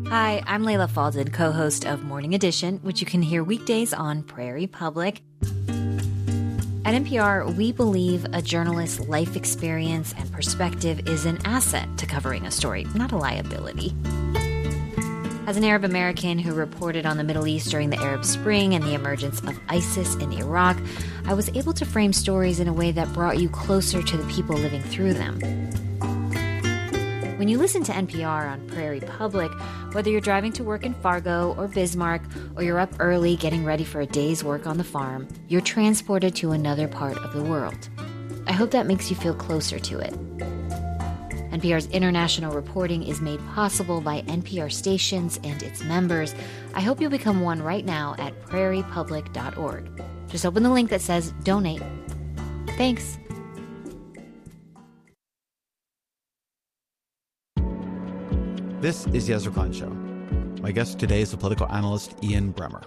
Hi, I'm Layla Falden, co-host of Morning Edition, which you can hear weekdays on Prairie Public. At NPR, we believe a journalist's life experience and perspective is an asset to covering a story, not a liability. As an Arab American who reported on the Middle East during the Arab Spring and the emergence of ISIS in Iraq, I was able to frame stories in a way that brought you closer to the people living through them. When you listen to NPR on Prairie Public, whether you're driving to work in Fargo or Bismarck, or you're up early getting ready for a day's work on the farm, you're transported to another part of the world. I hope that makes you feel closer to it. NPR's international reporting is made possible by NPR stations and its members. I hope you'll become one right now at prairiepublic.org. Just open the link that says donate. Thanks. This is Yezra Klein Show. My guest today is the political analyst Ian Bremmer.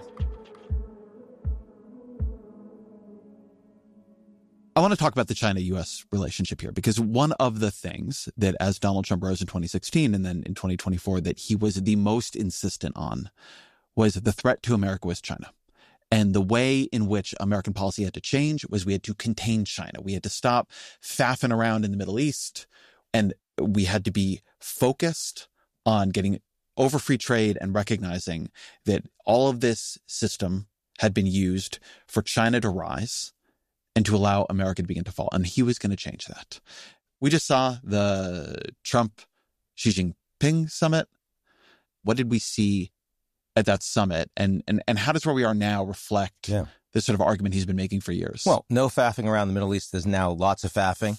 I want to talk about the China-U.S. relationship here, because one of the things that, as Donald Trump rose in 2016 and then in 2024, that he was the most insistent on was the threat to America was China. And the way in which American policy had to change was we had to contain China. We had to stop faffing around in the Middle East, and we had to be focused on getting over free trade and recognizing that all of this system had been used for China to rise and to allow America to begin to fall. And he was going to change that. We just saw the Trump-Xi Jinping summit. What did we see at that summit? And how does where we are now reflect this sort of argument he's been making for years? Well, no faffing around the Middle East. There's now lots of faffing.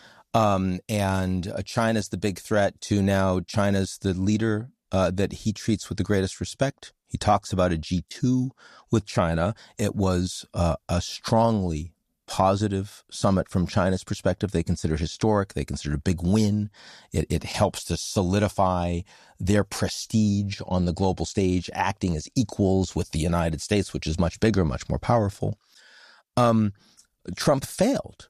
And China's the big threat to now China's the leader that he treats with the greatest respect. He talks about a G2 with China. It was a strongly positive summit from China's perspective. They consider it historic. They consider it a big win. It helps to solidify their prestige on the global stage, acting as equals with the United States, which is much bigger, much more powerful. Trump failed.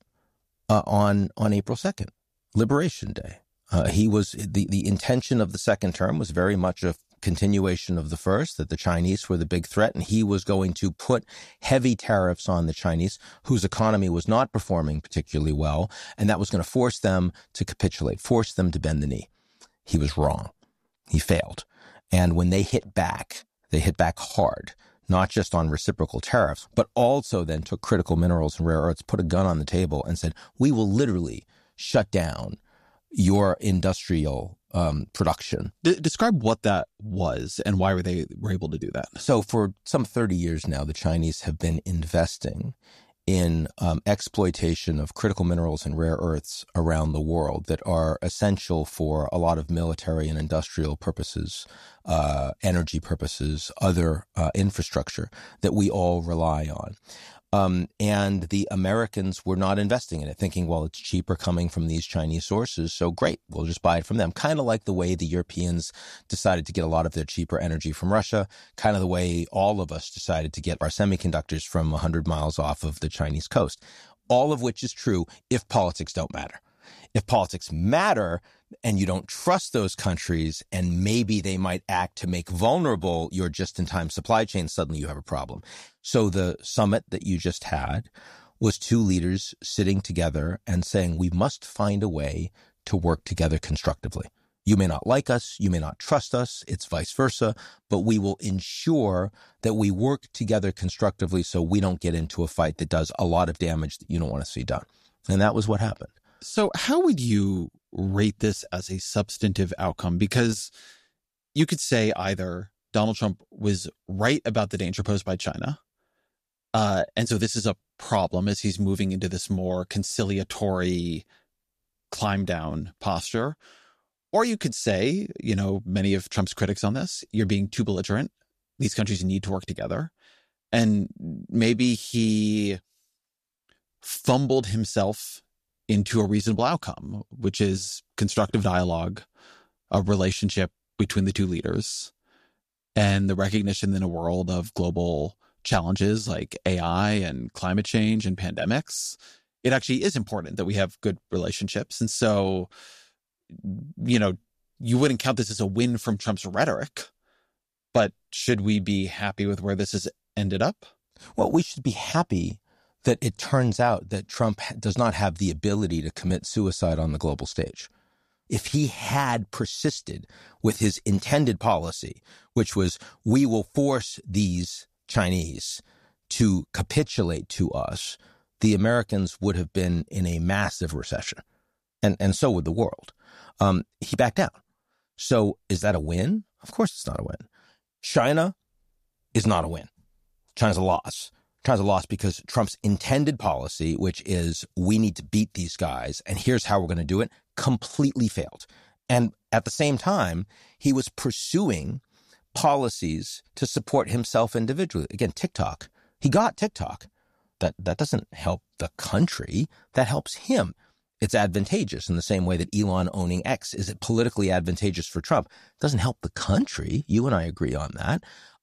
On April 2nd, Liberation Day. He was the intention of the second term was very much a continuation of the first, that the Chinese were the big threat, and he was going to put heavy tariffs on the Chinese, whose economy was not performing particularly well, and that was going to force them to capitulate, force them to bend the knee. He was wrong. He failed. And when they hit back hard. Not just on reciprocal tariffs, but also then took critical minerals and rare earths, put a gun on the table and said, we will literally shut down your industrial production. Describe what that was and why they were able to do that. So for some 30 years now, the Chinese have been investing in exploitation of critical minerals and rare earths around the world that are essential for a lot of military and industrial purposes, energy purposes, other infrastructure that we all rely on. And the Americans were not investing in it, thinking, well, it's cheaper coming from these Chinese sources, so great, we'll just buy it from them. Kind of like the way the Europeans decided to get a lot of their cheaper energy from Russia, kind of the way all of us decided to get our semiconductors from 100 miles off of the Chinese coast. All of which is true if politics don't matter. If politics matter and you don't trust those countries and maybe they might act to make vulnerable your just-in-time supply chain, suddenly you have a problem. So the summit that you just had was two leaders sitting together and saying, we must find a way to work together constructively. You may not like us, you may not trust us, it's vice versa, but we will ensure that we work together constructively so we don't get into a fight that does a lot of damage that you don't want to see done. And that was what happened. So how would you rate this as a substantive outcome? Because you could say either Donald Trump was right about the danger posed by China, and so this is a problem as he's moving into this more conciliatory climb down posture. Or you could say, many of Trump's critics on this, you're being too belligerent. These countries need to work together. And maybe he fumbled himself into a reasonable outcome, which is constructive dialogue, a relationship between the two leaders, and the recognition in a world of global challenges like AI and climate change and pandemics, it actually is important that we have good relationships. And so, you wouldn't count this as a win from Trump's rhetoric, But should we be happy with where this has ended up? Well, we should be happy that it turns out that Trump does not have the ability to commit suicide on the global stage. If he had persisted with his intended policy, which was we will force these Chinese to capitulate to us, the Americans would have been in a massive recession. And so would the world. He backed down. So is that a win? Of course it's not a win. China is not a win. China's a loss. China's a loss because Trump's intended policy, which is we need to beat these guys, and here's how we're going to do it, completely failed. And at the same time, he was pursuing policies to support himself individually. Again, TikTok. He got TikTok. That doesn't help the country. That helps him. It's advantageous in the same way that Elon owning X is politically advantageous for Trump. It doesn't help the country. You and I agree on that.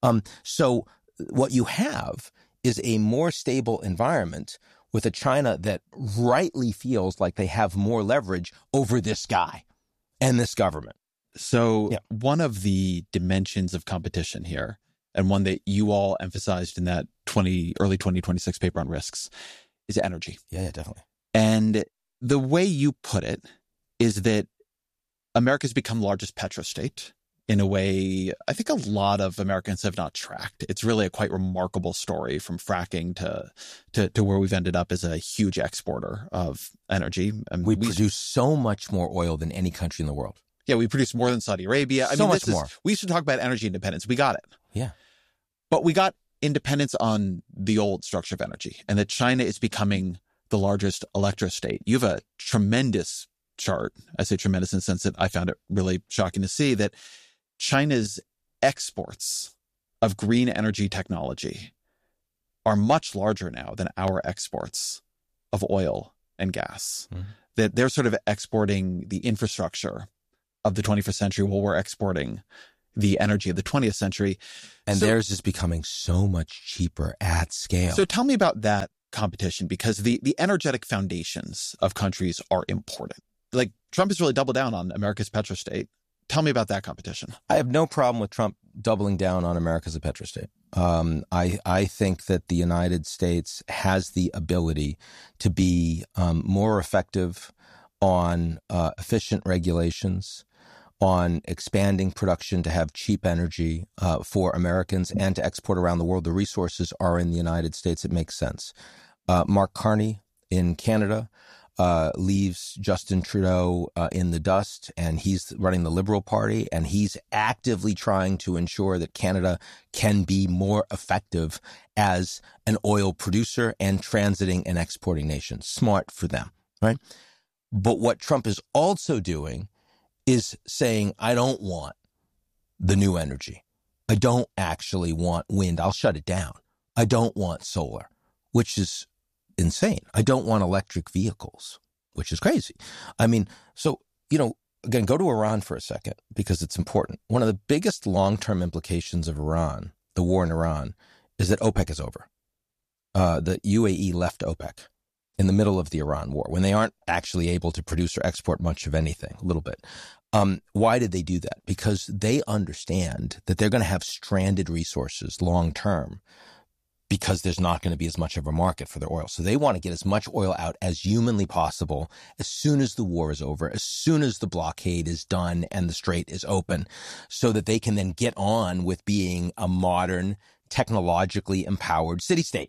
So what you have is a more stable environment with a China that rightly feels like they have more leverage over this guy and this government. So one of the dimensions of competition here, and one that you all emphasized in that early 2026 paper on risks, is energy. Yeah, definitely. And the way you put it is that America's become largest petrostate in a way I think a lot of Americans have not tracked. It's really a quite remarkable story from fracking to where we've ended up as a huge exporter of energy. And we produce so much more oil than any country in the world. Yeah, we produce more than Saudi Arabia. Much more. We should talk about energy independence. We got it. Yeah. But we got independence on the old structure of energy, and that China is becoming the largest electrostate. You have a tremendous chart. I say tremendous in the sense that I found it really shocking to see that China's exports of green energy technology are much larger now than our exports of oil and gas. Mm-hmm. That they're sort of exporting the infrastructure of the 21st century while we're exporting the energy of the 20th century. And theirs is becoming so much cheaper at scale. So tell me about that competition, because the energetic foundations of countries are important. Like Trump has really doubled down on America's petrostate. Tell me about that competition. I have no problem with Trump doubling down on America as a petrostate. I think that the United States has the ability to be more effective on efficient regulations, on expanding production to have cheap energy for Americans and to export around the world. The resources are in the United States. It makes sense. Mark Carney in Canada leaves Justin Trudeau in the dust, and he's running the Liberal Party, and he's actively trying to ensure that Canada can be more effective as an oil producer and transiting and exporting nation. Smart for them, right? But what Trump is also doing is saying, I don't want the new energy. I don't actually want wind. I'll shut it down. I don't want solar, which is insane. I don't want electric vehicles, which is crazy. I mean, so, again, go to Iran for a second because it's important. One of the biggest long-term implications of Iran, the war in Iran, is that OPEC is over. The UAE left OPEC in the middle of the Iran war when they aren't actually able to produce or export much of anything, a little bit. Why did they do that? Because they understand that they're going to have stranded resources long-term, because there's not going to be as much of a market for their oil. So they want to get as much oil out as humanly possible as soon as the war is over, as soon as the blockade is done and the strait is open, so that they can then get on with being a modern, technologically empowered city-state.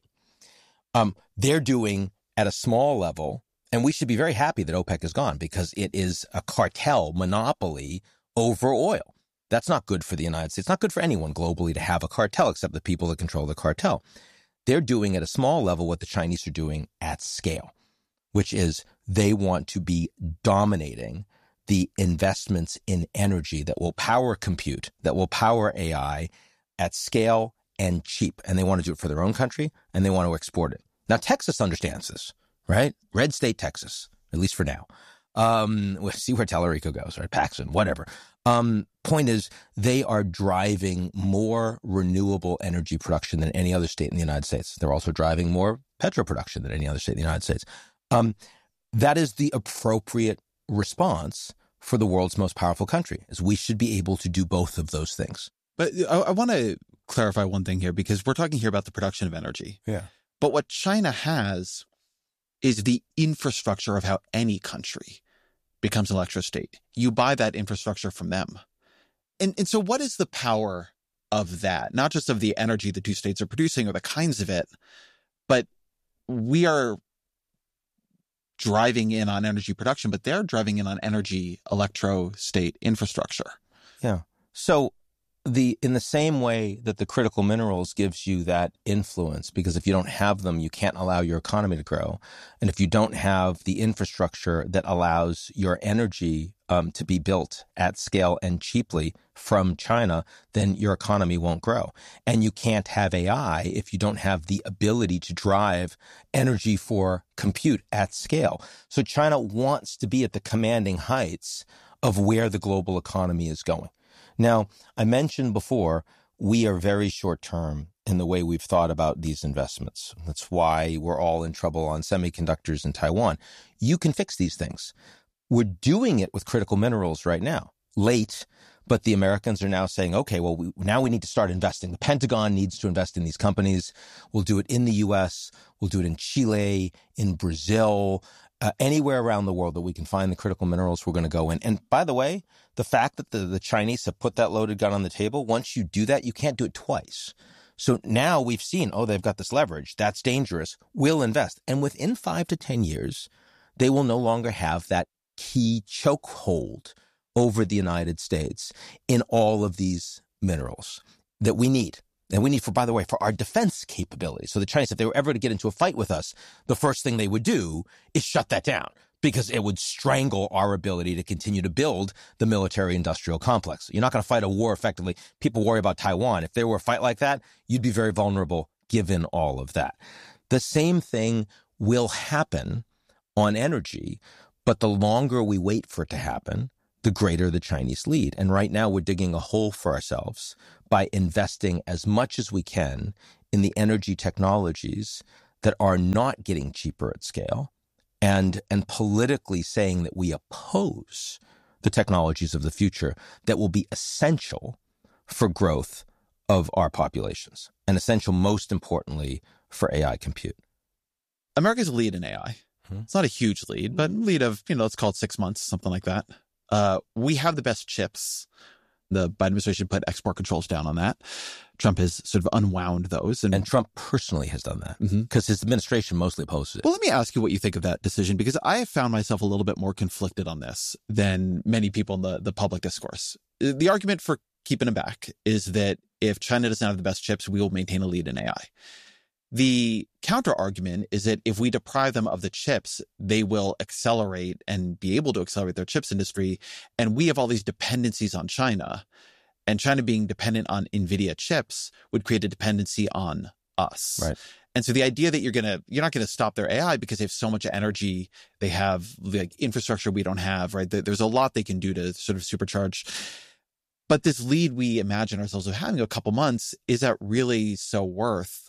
They're doing at a small level, and we should be very happy that OPEC is gone because it is a cartel monopoly over oil. That's not good for the United States. It's not good for anyone globally to have a cartel except the people that control the cartel. They're doing at a small level what the Chinese are doing at scale, which is they want to be dominating the investments in energy that will power compute, that will power AI at scale and cheap. And they want to do it for their own country, and they want to export it. Now, Texas understands this, right? Red state Texas, at least for now. We'll see where Tellurico goes, right? Paxson, whatever. Point is, they are driving more renewable energy production than any other state in the United States. They're also driving more petro production than any other state in the United States. That is the appropriate response for the world's most powerful country, is we should be able to do both of those things. But I want to clarify one thing here, because we're talking here about the production of energy. Yeah. But what China has is the infrastructure of how any country becomes an electro state. You buy that infrastructure from them. And so what is the power of that? Not just of the energy the two states are producing or the kinds of it, but we are driving in on energy production, but they're driving in on energy electro state infrastructure. Yeah. So in the same way that the critical minerals gives you that influence, because if you don't have them, you can't allow your economy to grow. And if you don't have the infrastructure that allows your energy to be built at scale and cheaply from China, then your economy won't grow. And you can't have AI if you don't have the ability to drive energy for compute at scale. So China wants to be at the commanding heights of where the global economy is going. Now, I mentioned before, we are very short term in the way we've thought about these investments. That's why we're all in trouble on semiconductors in Taiwan. You can fix these things. We're doing it with critical minerals right now, late, but the Americans are now saying, okay, well, now we need to start investing. The Pentagon needs to invest in these companies. We'll do it in the U.S. We'll do it in Chile, in Brazil, anywhere around the world that we can find the critical minerals, we're going to go in. And by the way, the fact that the Chinese have put that loaded gun on the table, once you do that, you can't do it twice. So now we've seen, they've got this leverage. That's dangerous. We'll invest. And within 5 to 10 years, they will no longer have that key chokehold over the United States in all of these minerals that we need. And we need by the way, for our defense capability. So the Chinese, if they were ever to get into a fight with us, the first thing they would do is shut that down, because it would strangle our ability to continue to build the military-industrial complex. You're not going to fight a war effectively. People worry about Taiwan. If there were a fight like that, you'd be very vulnerable given all of that. The same thing will happen on energy, but the longer we wait for it to happen, the greater the Chinese lead. And right now we're digging a hole for ourselves by investing as much as we can in the energy technologies that are not getting cheaper at scale, and politically saying that we oppose the technologies of the future that will be essential for growth of our populations, and essential, most importantly, for AI compute. America's a lead in AI. It's not a huge lead, but lead of, let's call it 6 months, something like that. We have the best chips. The Biden administration put export controls down on that. Trump has sort of unwound those. And Trump personally has done that because his administration mostly opposes it. Well, let me ask you what you think of that decision, because I have found myself a little bit more conflicted on this than many people in the public discourse. The argument for keeping them back is that if China doesn't have the best chips, we will maintain a lead in AI. The counter argument is that if we deprive them of the chips, they will accelerate and be able to accelerate their chips industry. And we have all these dependencies on China, and China being dependent on NVIDIA chips would create a dependency on us. Right. And so the idea that you're not going to stop their AI because they have so much energy, they have like infrastructure we don't have, right? There's a lot they can do to sort of supercharge. But this lead we imagine ourselves of having a couple months, is that really so worth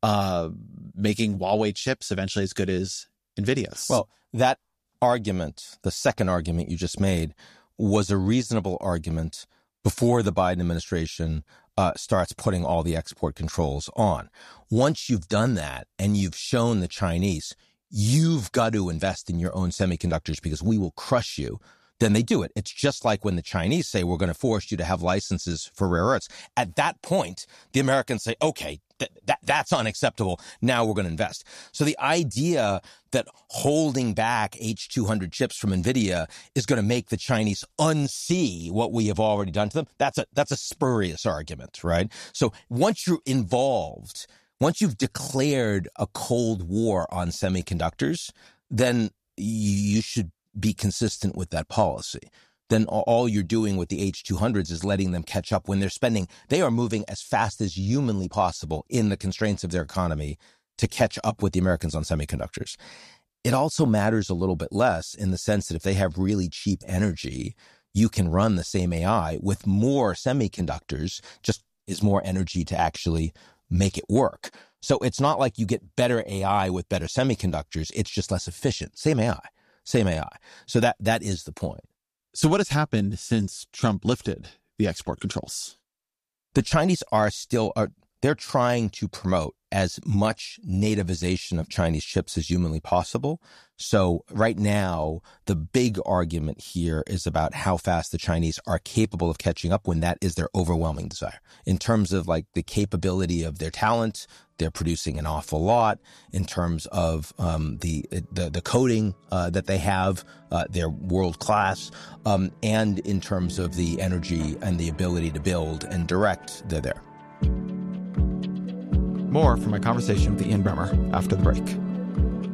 making Huawei chips eventually as good as NVIDIA's? Well, that argument, the second argument you just made, was a reasonable argument before the Biden administration starts putting all the export controls on. Once you've done that and you've shown the Chinese, you've got to invest in your own semiconductors because we will crush you, then they do it. It's just like when the Chinese say, we're going to force you to have licenses for rare earths. At that point, the Americans say, okay, that's unacceptable. Now we're going to invest. So the idea that holding back H200 chips from NVIDIA is going to make the Chinese unsee what we have already done to them, that's a spurious argument, right? So once you're involved, once you've declared a Cold War on semiconductors, then you should be consistent with that policy. Then all you're doing with the H200s is letting them catch up when they are moving as fast as humanly possible in the constraints of their economy to catch up with the Americans on semiconductors. It also matters a little bit less in the sense that if they have really cheap energy, you can run the same AI with more semiconductors, just is more energy to actually make it work. So it's not like you get better AI with better semiconductors. It's just less efficient. Same AI. So that is the point. So what has happened since Trump lifted the export controls? The Chinese they're trying to promote as much nativization of Chinese chips as humanly possible. So right now, the big argument here is about how fast the Chinese are capable of catching up when that is their overwhelming desire. In terms of like the capability of their talent, they're producing an awful lot. In terms of the coding that they have, they're world class. And in terms of the energy and the ability to build and direct, they're there. More from my conversation with Ian Bremmer after the break.